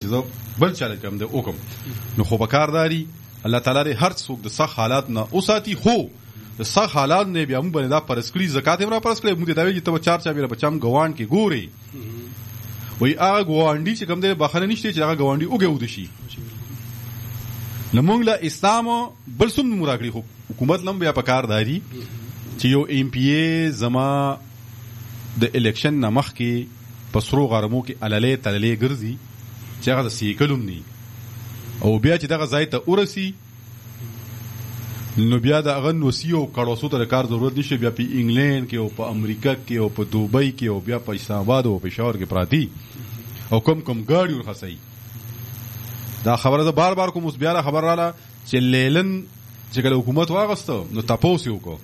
زه بل چاله کوم د حکم نو خو بکارداري الله تعالی هر څوک د سخت حالات نه اوساتي خو د سخت حالات نه بیا موږ باندې دا پرسکړي زکات هم را پرسکړي موږ دا ویل چې ته 4 بیره بچام ګوان کې ګوري وای هغه ګوانډي چې کوم د بخنه نشته چې هغه ګوانډي اوګه شي نمونږ له اسلام بل سم مراګړي حکومت لم بیا پکارداري چې یو ایم پی ای زما د الیکشن نمخ کې پسرو غرمو کې عللې تللې ګرځي چې هغه د سیکلوم ني او بیا چې دغه ځای ته ورسی نو بیا د هغه نوسیو کړوسو ته کار ضرورت نشي بیا په انګلند کې او په امریکا کې او په دوبۍ کې او بیا په اسلام آباد او پېښور کې پراتی او کوم ګاډي ورخصي دا خبره ده بار بار کوم اوس بیا خبر رااله چې لیلن چې کله حکومت واغسته نو تاسو یو کو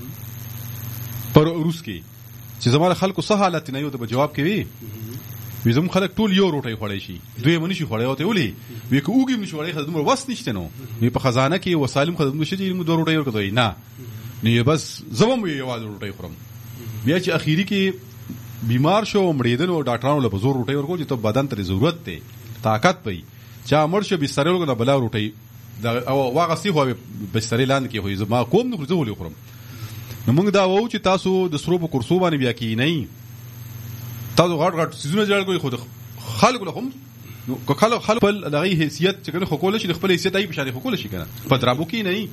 پر روس کې چې زموږ خلکو څه حالت نه یو ته جواب کوي وزم خلک ټول یو روټي خوړی شي دوی منی شي خوړی او ته ولي وی کوګیم نشي خوړی خدمت وس نشته نو وی په خزانه کې وسالم خدمت نشي چې موږ دوه روټي ورکړو نه نه بس زموږ یو واځ روټي خورم بیا چې اخیری کې بیمار شو مړیدل او ډاکټرانو له بزور روټي ورکو چې ته بدن ته ضرورت ته طاقت پي چا مرشه بستر ورکو بلا روټي دا او واغستی خو بستر لاندې کې وي زما کوم نو زه ولي خورم نو موږ دا وو چې تاسو د سرو په کورسو باندې بیا کې نه تاسو غټ سيزونه جوړ کوي خود خلق لهم نو کله خلق په لغی حیثیت چې کنه خو کول شي خپل حیثیت ای په شان خو کول شي کنه په درابو کې نه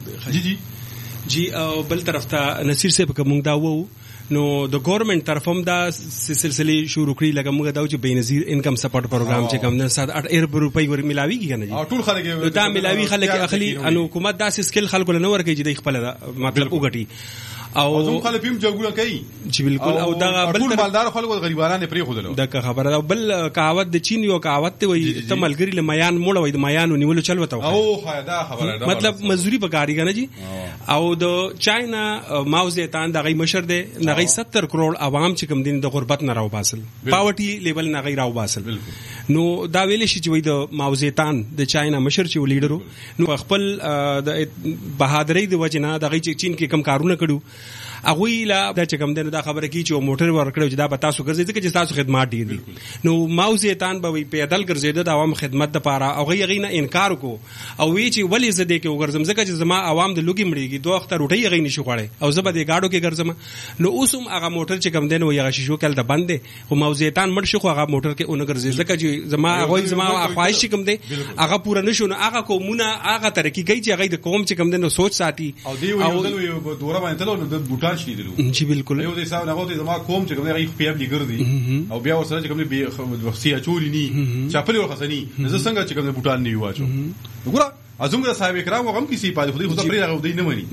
جی او بل طرف ته نصیر صاحب کوم دا وو نو د ګورنمنت طرفم دا سلسله شروع کړی لکه موږ دا چې بینظیر انکم سپورټ پروګرام چې کوم نه 7-8 روپۍ ور ملاوي کیږي نه ټول خلک دا ملاوي خلک اخلي ان حکومت دا سکل خلکو نه ورکړي چې د خپل مطلب وګټي او زم خلک هم جوړونه کوي چې بالکل او دا بل مالدار خلکو غریبانه پرې خودلو دا خبره دا بل کاوت د چین یو کاوت ته وي ته ملګری له میان موړ وي د میانو نیولو چل وته او دا خبره مطلب مزدوري پکاري کنه جی او د چاینا ماو زیتان دغه مشر دی نغې 70 کروڑ عوام چې کوم دین د غربت نه راو باسل پاورټي لیول نه غیر راو باسل نو دا ویل شي چې وي د ماو زیتان د چاینا مشر چې لیډرو نو خپل د بهادرۍ د وجنه دغه چین کې کم کارونه کړو اغه لا د چکم دنه دا خبره کی چې موټر ورکړو چې دا به تاسو ګرځي چې تاسو خدمات ډیر دي نو ماوزیتان به وی پیدل ګرځیدل د عوام خدمت لپاره او غي نه انکار کو او وی چې ولی زده کې وګرځم ځکه چې زما عوام د لوګي مړیږي دوه وخت روټي غي نشي خوړې او زبر د گاډو کې ګرځم نو اوسم هغه موټر چې کم دنه وی هغه شیشو کله د بندې او ماوزیتان مړ شو هغه موټر کې اون ګرځي ځکه چې زما خواهش کوم دی هغه پورا نشو نو هغه کومونه هغه ترقی کوي چې هغه د قوم چې کم دنه سوچ ساتي او دی یو دوره باندې تلو د بوټان شي دلو جی بالکل یو د حساب نه غوته زما کوم چې کوم غي پی اپ لګردي او بیا ورسره چې کوم به وختي اچولي ني چاپلي ورخصني زه څنګه چې کوم بوټان نه واچو وګوره ازمګه صاحب کرام وغم کسی پاتې خو خو پرې راغو دی نه مني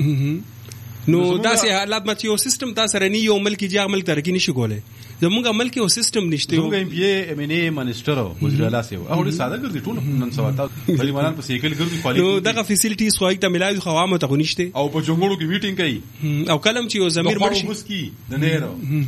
نو دا سه حالات مت یو سیستم تاسو رني یو ملک چې عمل ترقی نشي کوله زموږ عمل کې یو سیستم نشته یو ایم پی ام ان ای منسٹر وزیر اعلی سیو او ساده ګرځي ټول نن سواتا غریبانان په سیکل ګرځي خالي نو دغه فیسیلیټیز خو ایته ملایي خو عوامو ته نشته او په جنګړو کې میټینګ کوي او کلم چې یو زمير مرشي مسکی د نهرو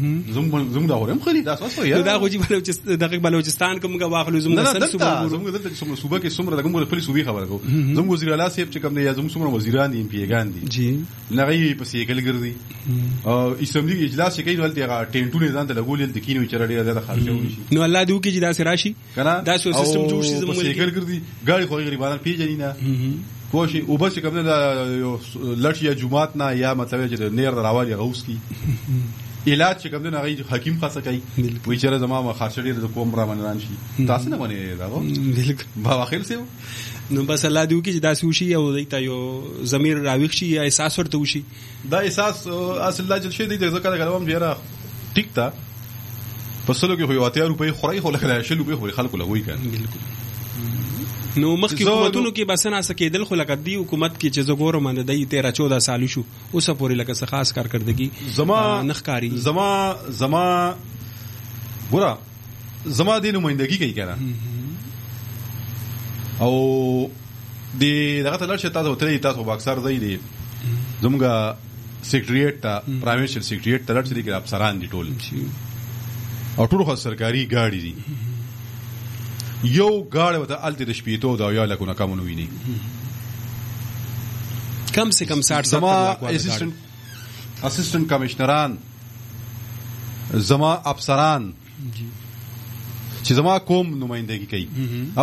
زم دا هورم خالي دا تاسو یا دا غوږی دغه بلوچستان کومه واخلو زم نسل زموږ دلته صوبه کې څومره دغه په صوبې خبره کو زم وزیر اعلی سیو چې کوم نه زم څومره وزیران دي ام پی ګان دي جی لغوی په سیکل ګرځي او اسمبلی اجلاس کې کوي ولته ټینټونه ځان ته لګولې د کینو چرړي زیاده خرچه ونشي نو الله دې وکړي چې دا سراشي دا سو سیستم جوړ شي زموږ سیکل ګرځي غاړي خو غریبانو پیژنې نه کوشي او بس کوم نه لړ یا جمعات نه یا مطلب چې نیر راوالي غوس کی علاج چې کوم نه غي حکیم خاصه کوي وی چیرې زما خرچه ډیر د کوم را منران شي تاسو نه باندې راغو بالکل با اخر سه نو بس الله دې وکړي چې دا سوشي او دیتا یو ضمیر راويخ شي یا احساس ورته وشي دا احساس اصل الله جل شي دې ځکه غلوم ډیره ټیک تا پسلو کې هو 80 روپۍ خورای خو لکه 60 روپۍ خوري خلکو لوي کړي بالکل نو مخکې حکومتونو کې بسنه سکیدل خو لکه دی حکومت کې چې زګور مند دی 13-14 سال شو اوسه پورې لکه څه خاص کارکردګي زما نخکاری زما ګورا زما د نمائندګي کوي کنه او دغه تلل شته تاسو باکسر دی زموږه سیکریټریټ ته پرایویټ سیکریټریټ تلل شي کې افسران دي ټول او ټول خو سرکاري ګاډي دي یو ګاډي وته الته د شپېتو دا یا لکونه کمونه ویني کم سے کم 60 زما اسسټنټ کمشنران زما افسران چې زما کوم نمائندګي کوي